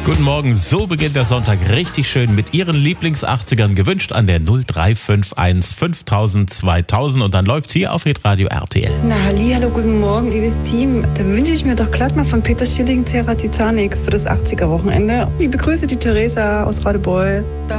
Guten Morgen, so beginnt der Sonntag richtig schön mit Ihren Lieblings-80ern gewünscht an der 0351 5000 2000 und dann läuft's hier auf Hitradio RTL. Na, hallo, guten Morgen, liebes Team. Da wünsche ich mir doch glatt mal von Peter Schilling Terra Titanic für das 80er-Wochenende. Liebe Grüße, die Theresa aus Radebeul.